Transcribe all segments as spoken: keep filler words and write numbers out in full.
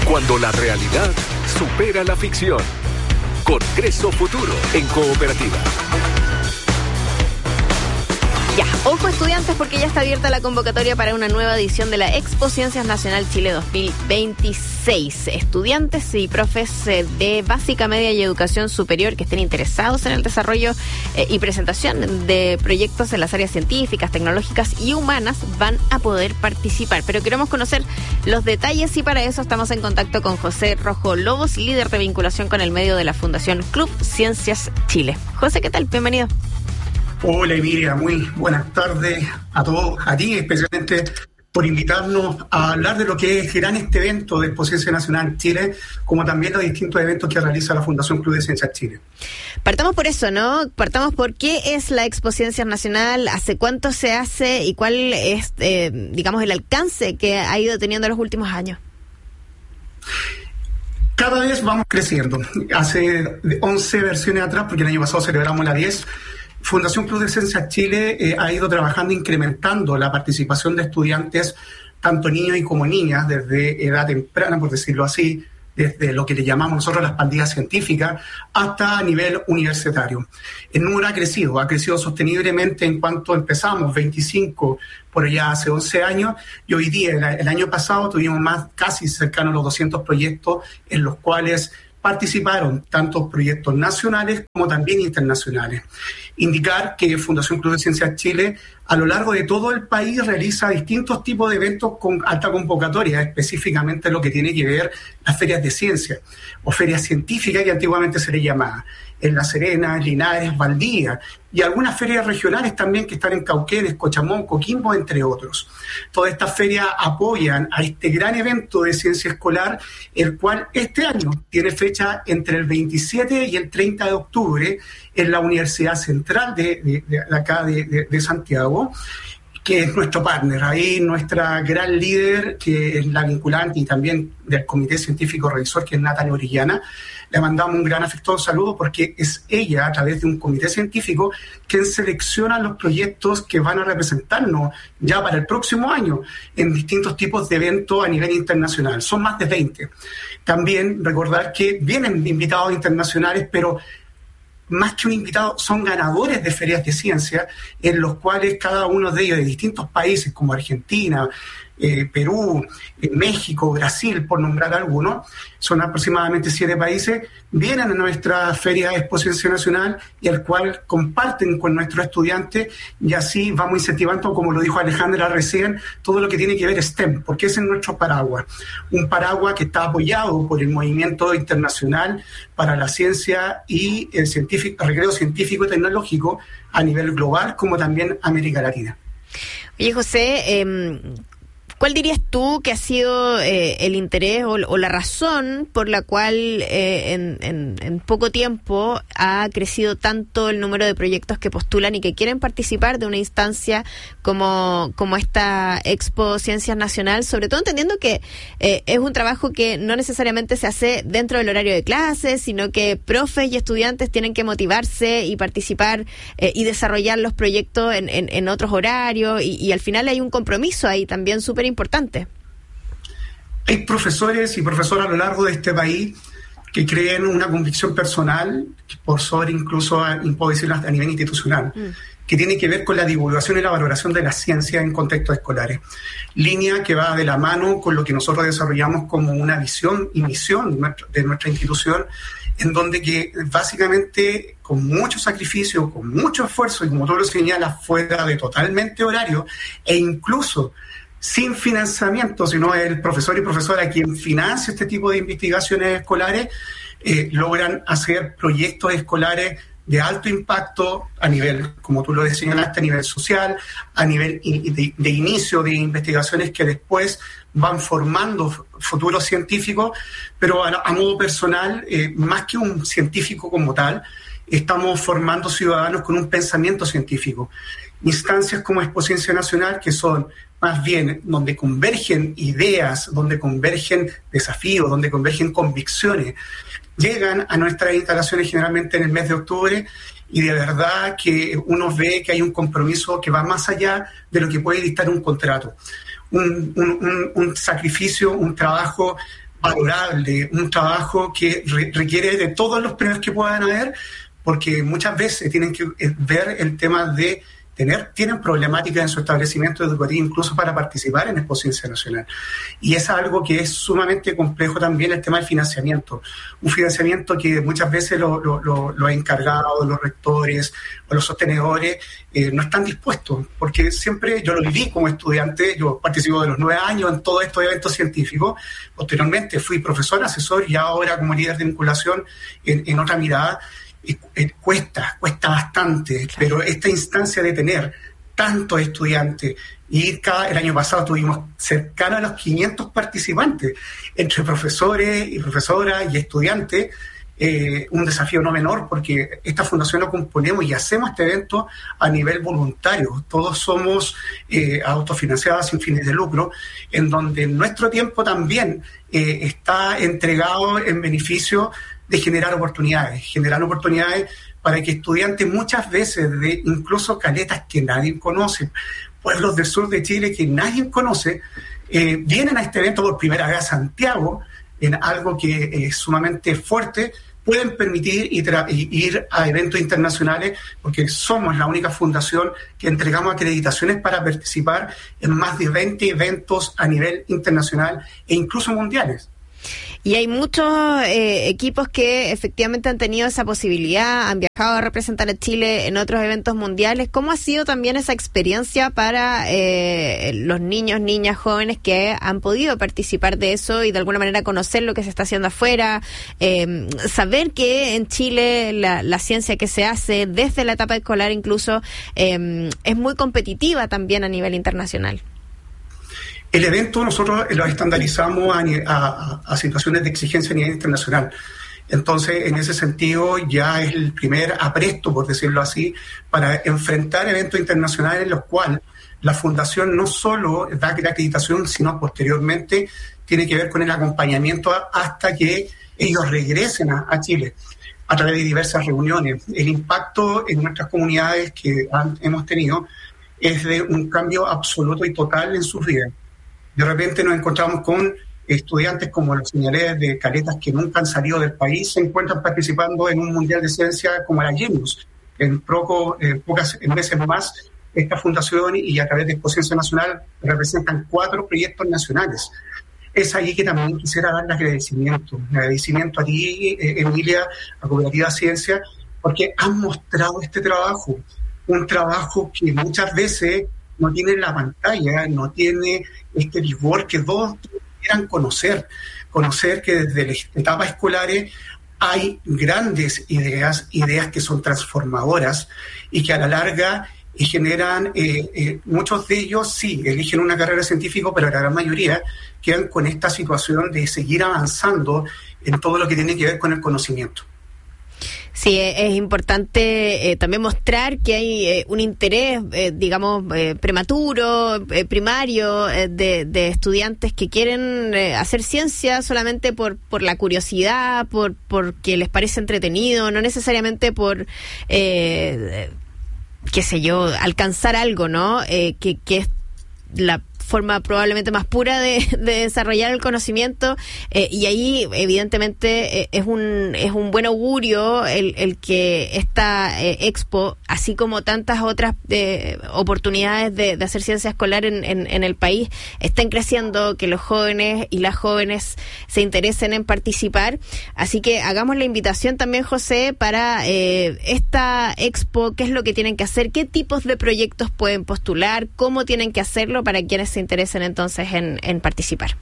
Cuando la realidad supera la ficción. Congreso Futuro en Cooperativa. Ya, ojo estudiantes, porque ya está abierta la convocatoria para una nueva edición de la Expo Ciencias Nacional Chile dos mil veintiséis. Estudiantes y profes eh, de básica, media y educación superior que estén interesados en el desarrollo eh, y presentación de proyectos en las áreas científicas, tecnológicas y humanas van a poder participar. Pero queremos conocer los detalles y para eso estamos en contacto con José Rojo Lobos, líder de vinculación con el medio de la Fundación Club Ciencias Chile. José, ¿qué tal? Bienvenido. Hola Emilia, muy buenas tardes a todos, a ti especialmente por invitarnos a hablar de lo que es gran este evento de Expo Ciencia Nacional Chile, como también los distintos eventos que realiza la Fundación Club de Ciencias Chile. Partamos por eso, ¿no? Partamos por qué es la Expo Ciencias Nacional, hace cuánto se hace y cuál es, eh, digamos, el alcance que ha ido teniendo en los últimos años. Cada vez vamos creciendo. Hace once versiones atrás, porque el año pasado celebramos la diez, Fundación Club de Ciencias Chile eh, ha ido trabajando incrementando la participación de estudiantes, tanto niños y como niñas, desde edad temprana, por decirlo así, desde lo que le llamamos nosotros las pandillas científicas, hasta a nivel universitario. El número ha crecido, ha crecido sosteniblemente en cuanto empezamos, veinticinco por allá hace once años, y hoy día, el, el año pasado, tuvimos más, casi cercano a los doscientos proyectos en los cuales participaron tantos proyectos nacionales como también internacionales. Indicar que Fundación Club de Ciencias Chile a lo largo de todo el país realiza distintos tipos de eventos con alta convocatoria, específicamente lo que tiene que ver las ferias de ciencia o ferias científicas que antiguamente se le llamaba, en La Serena, Linares, Valdivia, y algunas ferias regionales también que están en Cauquenes, Cochamón, Coquimbo, entre otros. Todas estas ferias apoyan a este gran evento de ciencia escolar, el cual este año tiene fecha entre el veintisiete y el treinta de octubre en la Universidad Central de, de, de acá de, de, de Santiago, que es nuestro partner. Ahí nuestra gran líder, que es la vinculante y también del Comité Científico Revisor, que es Natalia Orellana, le mandamos un gran afectuoso saludo porque es ella, a través de un comité científico, quien selecciona los proyectos que van a representarnos ya para el próximo año en distintos tipos de eventos a nivel internacional. Son más de veinte. También recordar que vienen invitados internacionales, pero más que un invitado, son ganadores de ferias de ciencia, en los cuales cada uno de ellos, de distintos países como Argentina, eh, Perú, eh, México, Brasil, por nombrar algunos, son aproximadamente siete países, vienen a nuestra Feria de Expo Ciencia Nacional y el cual comparten con nuestros estudiantes, y así vamos incentivando, como lo dijo Alejandra recién, todo lo que tiene que ver STEM, porque ese es nuestro paraguas, un paraguas que está apoyado por el Movimiento Internacional para la Ciencia y el científico, el recreo científico y tecnológico a nivel global, como también América Latina. Oye, José, eh, ¿cuál dirías tú que ha sido eh, el interés o, o la razón por la cual eh, en, en, en poco tiempo ha crecido tanto el número de proyectos que postulan y que quieren participar de una instancia como, como esta Expo Ciencias Nacional? Sobre todo entendiendo que eh, es un trabajo que no necesariamente se hace dentro del horario de clases, sino que profes y estudiantes tienen que motivarse y participar eh, y desarrollar los proyectos en, en, en otros horarios y, y al final hay un compromiso ahí también súper importante. Hay profesores y profesoras a lo largo de este país que creen una convicción personal, por sobre incluso, puedo decirlo, a nivel institucional, mm. que tiene que ver con la divulgación y la valoración de la ciencia en contextos escolares. Línea que va de la mano con lo que nosotros desarrollamos como una visión y misión de nuestra institución, en donde que básicamente con mucho sacrificio, con mucho esfuerzo, y como tú lo señalas, fuera de totalmente horario, e incluso sin financiamiento, sino el profesor y profesora quien financia este tipo de investigaciones escolares, eh, logran hacer proyectos escolares de alto impacto a nivel, como tú lo señalaste, a nivel social, a nivel de, de inicio de investigaciones que después van formando futuros científicos, pero a, a modo personal, eh, más que un científico como tal, estamos formando ciudadanos con un pensamiento científico. Instancias como Expo Ciencia Nacional, que son más bien donde convergen ideas, donde convergen desafíos, donde convergen convicciones, llegan a nuestras instalaciones generalmente en el mes de octubre, y de verdad que uno ve que hay un compromiso que va más allá de lo que puede dictar un contrato. Un, un, un, un sacrificio, un trabajo valorable, un trabajo que re- requiere de todos los premios que puedan haber, porque muchas veces tienen que ver el tema de tener, tienen problemáticas en su establecimiento educativo, incluso para participar en Expociencia Nacional. Y es algo que es sumamente complejo también, el tema del financiamiento. Un financiamiento que muchas veces lo, lo, lo, los encargados, los rectores o los sostenedores eh, no están dispuestos, porque siempre yo lo viví como estudiante, yo participo de los nueve años en todos estos eventos científicos, posteriormente fui profesor, asesor y ahora como líder de vinculación en, en otra mirada. Y, eh, cuesta, cuesta bastante, claro. Pero esta instancia de tener tantos estudiantes y cada, el año pasado tuvimos cercano a los quinientos participantes entre profesores y profesoras y estudiantes, eh, un desafío no menor porque esta fundación lo componemos y hacemos este evento a nivel voluntario, todos somos eh, autofinanciados sin fines de lucro, en donde nuestro tiempo también eh, está entregado en beneficio de generar oportunidades, generar oportunidades para que estudiantes muchas veces de incluso caletas que nadie conoce, pueblos del sur de Chile que nadie conoce, eh, vienen a este evento por primera vez a Santiago, en algo que es sumamente fuerte, pueden permitir y tra- y ir a eventos internacionales, porque somos la única fundación que entregamos acreditaciones para participar en más de veinte eventos a nivel internacional e incluso mundiales. Y hay muchos eh, equipos que efectivamente han tenido esa posibilidad, han viajado a representar a Chile en otros eventos mundiales. ¿Cómo ha sido también esa experiencia para eh, los niños, niñas, jóvenes que han podido participar de eso y de alguna manera conocer lo que se está haciendo afuera, eh, saber que en Chile la, la ciencia que se hace desde la etapa escolar incluso eh, es muy competitiva también a nivel internacional? El evento nosotros lo estandarizamos a, a, a situaciones de exigencia a nivel internacional. Entonces, en ese sentido, ya es el primer apresto, por decirlo así, para enfrentar eventos internacionales en los cuales la Fundación no solo da la acreditación, sino posteriormente tiene que ver con el acompañamiento hasta que ellos regresen a, a Chile a través de diversas reuniones. El impacto en nuestras comunidades que han, hemos tenido es de un cambio absoluto y total en sus vidas. De repente nos encontramos con estudiantes, como los señalé, de caletas que nunca han salido del país, se encuentran participando en un mundial de ciencia como la Genius. En poco, eh, pocas meses más, esta fundación y a través de Expociencia Nacional representan cuatro proyectos nacionales. Es ahí que también quisiera darle agradecimiento, agradecimiento a ti, eh, Emilia, a Cooperativa Ciencia, porque han mostrado este trabajo, un trabajo que muchas veces no tiene la pantalla, no tiene este vigor que todos quieran conocer, conocer que desde las etapas escolares hay grandes ideas, ideas que son transformadoras y que a la larga eh, generan, eh, eh, muchos de ellos sí, eligen una carrera científica, pero la gran mayoría quedan con esta situación de seguir avanzando en todo lo que tiene que ver con el conocimiento. Sí, es importante eh, también mostrar que hay eh, un interés, eh, digamos, eh, prematuro, eh, primario, eh, de, de estudiantes que quieren eh, hacer ciencia solamente por, por la curiosidad, por porque les parece entretenido, no necesariamente por, eh, qué sé yo, alcanzar algo, ¿no? Eh, que, que es la forma probablemente más pura de, de desarrollar el conocimiento, eh, y ahí evidentemente eh, es un es un buen augurio el, el que esta eh, expo, así como tantas otras eh, oportunidades de, de hacer ciencia escolar en, en, en el país, estén creciendo, que los jóvenes y las jóvenes se interesen en participar. Así que hagamos la invitación también, José, para eh, esta expo, qué es lo que tienen que hacer, qué tipos de proyectos pueden postular, cómo tienen que hacerlo para quienes se interesen entonces en, en participar.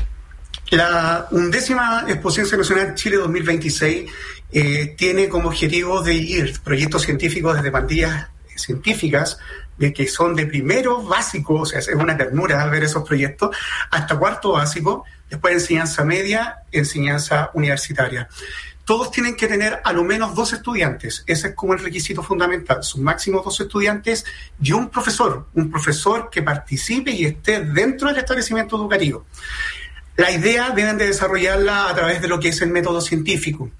La undécima Expociencia Nacional Chile dos mil veintiséis eh, tiene como objetivo de ir proyectos científicos desde pandillas científicas, de que son de primero básico, o sea, es una ternura ver esos proyectos, hasta cuarto básico, después enseñanza media, enseñanza universitaria. Todos tienen que tener a lo menos dos estudiantes. Ese es como el requisito fundamental. Son máximo dos estudiantes y un profesor. Un profesor que participe y esté dentro del establecimiento educativo. La idea deben de desarrollarla a través de lo que es el método científico.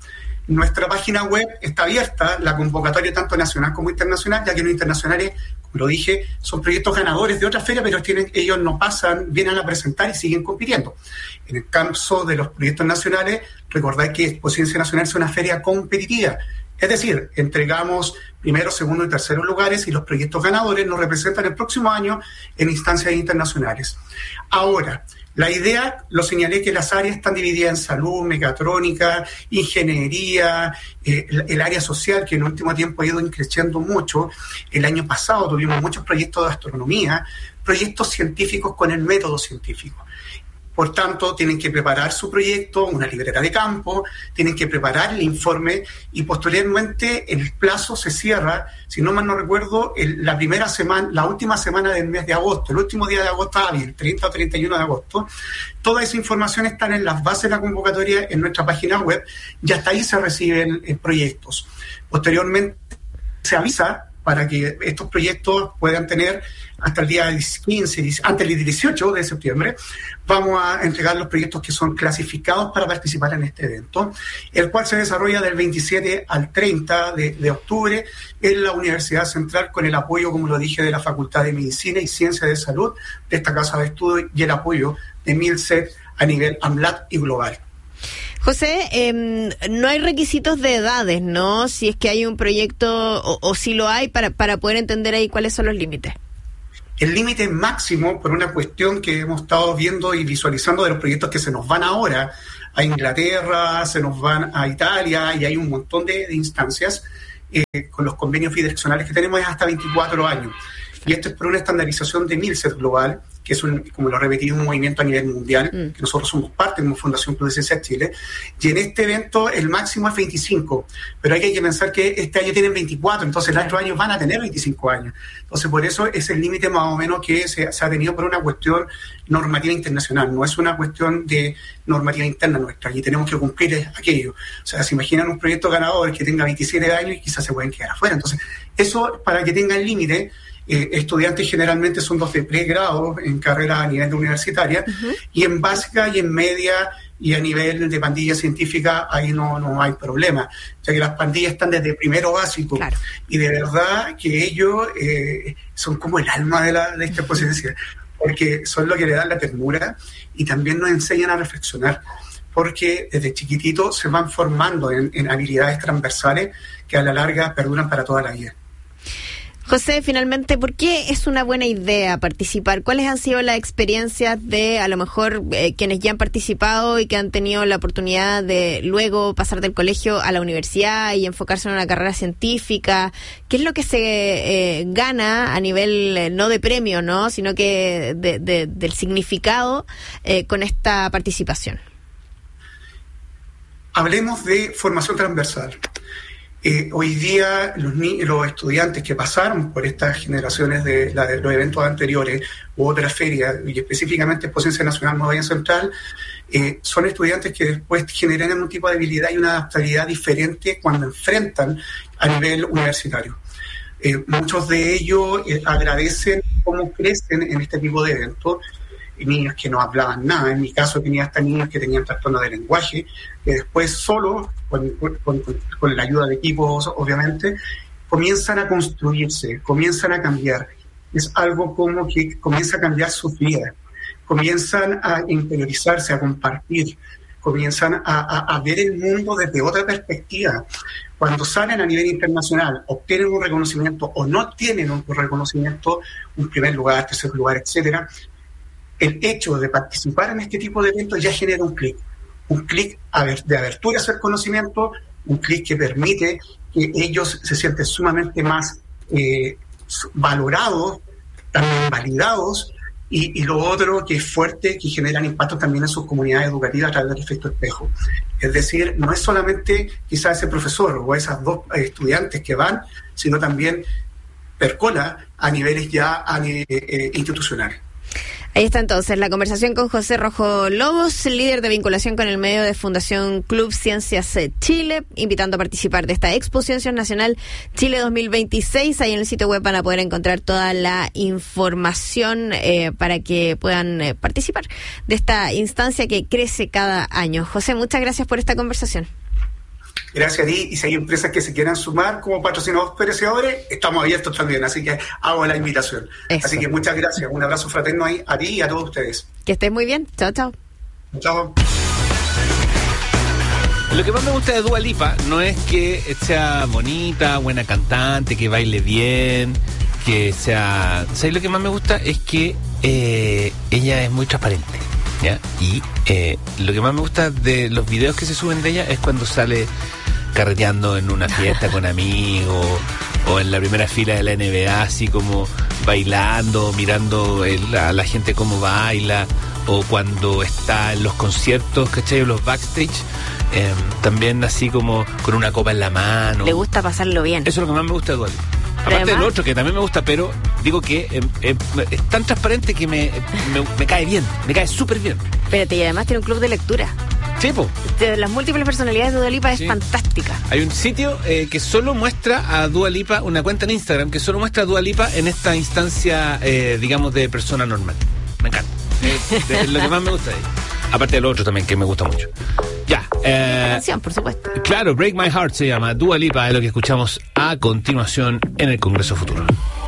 Nuestra página web está abierta, la convocatoria tanto nacional como internacional, ya que los internacionales, como lo dije, son proyectos ganadores de otras ferias, pero tienen, ellos no pasan, vienen a presentar y siguen compitiendo. En el caso de los proyectos nacionales, recordad que Exposición Nacional es una feria competitiva. Es decir, entregamos primero, segundo y terceros lugares y los proyectos ganadores nos representan el próximo año en instancias internacionales. Ahora, la idea, lo señalé, que las áreas están divididas en salud, mecatrónica, ingeniería, eh, el, el área social, que en el último tiempo ha ido creciendo mucho. El año pasado tuvimos muchos proyectos de astronomía, proyectos científicos con el método científico. Por tanto, tienen que preparar su proyecto, una libreta de campo, tienen que preparar el informe y posteriormente el plazo se cierra, si no mal no recuerdo, el, la primera semana, la última semana del mes de agosto, el último día de agosto hábil, treinta o treinta y uno de agosto. Toda esa información está en las bases de la convocatoria en nuestra página web y hasta ahí se reciben eh, proyectos. Posteriormente se avisa para que estos proyectos puedan tener hasta el día quince, antes del dieciocho de septiembre, vamos a entregar los proyectos que son clasificados para participar en este evento, el cual se desarrolla del veintisiete al treinta de, de octubre en la Universidad Central con el apoyo, como lo dije, de la Facultad de Medicina y Ciencias de Salud de esta Casa de Estudio y el apoyo de MILSET a nivel AMLAT y global. José, eh, no hay requisitos de edades, ¿no? Si es que hay un proyecto o, o si lo hay para, para poder entender ahí cuáles son los límites. El límite máximo, por una cuestión que hemos estado viendo y visualizando de los proyectos que se nos van ahora a Inglaterra, se nos van a Italia y hay un montón de, de instancias eh, con los convenios bidireccionales que tenemos, es hasta veinticuatro años. Y esto es por una estandarización de MILSET Global, que es, un, como lo he repetido, un movimiento a nivel mundial, mm. que nosotros somos parte como Fundación Club de Ciencias Chile, y en este evento el máximo es veinticinco, pero hay que pensar que este año tienen veinticuatro, entonces el otro año van a tener veinticinco años. Entonces por eso es el límite más o menos que se, se ha tenido por una cuestión normativa internacional, no es una cuestión de normativa interna nuestra, y tenemos que cumplir aquello. O sea, se imaginan un proyecto ganador que tenga veintisiete años y quizás se pueden quedar afuera. Entonces, eso para que tengan límite. Eh, estudiantes generalmente son los de pregrado en carrera a nivel de universitaria, uh-huh. y en básica y en media y a nivel de pandilla científica ahí no, no hay problema, ya que las pandillas están desde primero básico, claro. Y de verdad que ellos eh, son como el alma de, la, de esta exposición, porque son los que le dan la ternura y también nos enseñan a reflexionar, porque desde chiquititos se van formando en, en habilidades transversales que a la larga perduran para toda la vida. José, finalmente, ¿por qué es una buena idea participar? ¿Cuáles han sido las experiencias de, a lo mejor, eh, quienes ya han participado y que han tenido la oportunidad de luego pasar del colegio a la universidad y enfocarse en una carrera científica? ¿Qué es lo que se eh, gana a nivel, eh, no de premio, ¿no?, sino que de, de, del significado eh, con esta participación? Hablemos de formación transversal. Eh, hoy día los, ni- los estudiantes que pasaron por estas generaciones de, la, de los eventos anteriores u otras ferias, y específicamente Exposición Nacional Nueva Central, eh, son estudiantes que después generan un tipo de habilidad y una adaptabilidad diferente cuando enfrentan a nivel universitario. Eh, muchos de ellos eh, agradecen cómo crecen en este tipo de eventos. Niños que no hablaban nada, en mi caso tenía hasta niños que tenían trastorno de lenguaje, que después solo, con, con, con la ayuda de equipos obviamente, comienzan a construirse, comienzan a cambiar. Es algo como que comienza a cambiar sus vidas, comienzan a interiorizarse, a compartir, comienzan a, a, a ver el mundo desde otra perspectiva. Cuando salen a nivel internacional, obtienen un reconocimiento o no tienen un reconocimiento, un primer lugar, tercer lugar, etcétera, el hecho de participar en este tipo de eventos ya genera un clic, un clic de abertura hacia el conocimiento, un clic que permite que ellos se sienten sumamente más eh, valorados, también validados, y, y lo otro que es fuerte, que generan impacto también en sus comunidades educativas a través del efecto espejo. Es decir, no es solamente quizás ese profesor o esas dos estudiantes que van, sino también percola a niveles ya a nivel, eh, institucionales. Ahí está entonces la conversación con José Rojo Lobos, líder de vinculación con el medio de Fundación Club Ciencias Chile, invitando a participar de esta Exposición Nacional Chile dos mil veintiséis. Ahí en el sitio web van a poder encontrar toda la información eh, para que puedan eh, participar de esta instancia que crece cada año. José, muchas gracias por esta conversación. Gracias a ti, y si hay empresas que se quieran sumar como patrocinadores, estamos abiertos también, así que hago la invitación. Eso. Así que muchas gracias, un abrazo fraterno ahí a ti y a todos ustedes. Que estés muy bien, chao, chao. Chao. Lo que más me gusta de Dua Lipa no es que sea bonita, buena cantante, que baile bien, que sea... ¿Sabes lo que más me gusta? Es que eh, ella es muy transparente, ¿ya? Y eh, lo que más me gusta de los videos que se suben de ella es cuando sale carreteando en una fiesta con amigos o en la primera fila de la N B A, así como bailando, mirando el, a la gente cómo baila, o cuando está en los conciertos, ¿cachai? O los backstage, eh, también así como con una copa en la mano. Le gusta pasarlo bien. Eso es lo que más me gusta de Dua Lipa. Aparte además, del otro, que también me gusta, pero digo que eh, eh, es tan transparente que me, me, me cae bien, me cae súper bien. Espérate, y además tiene un club de lectura. Sí, po. De las múltiples personalidades de Dua Lipa es sí. fantástica. Hay un sitio eh, que solo muestra a Dua Lipa, una cuenta en Instagram, que solo muestra a Dua Lipa en esta instancia, eh, digamos, de persona normal. Me encanta. Es, de, es lo que más me gusta de ahí. Aparte del otro también, que me gusta mucho. Ya. Eh, la canción, por supuesto. Claro, Break My Heart se llama. Dua Lipa es lo que escuchamos a continuación en el Congreso Futuro.